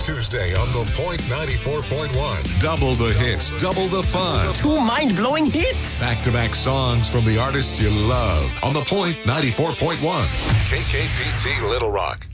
Tuesday on The Point 94.1. Double the hits, double the fun. 2 mind-blowing hits. Back-to-back songs from the artists you love on The Point 94.1. KKPT Little Rock.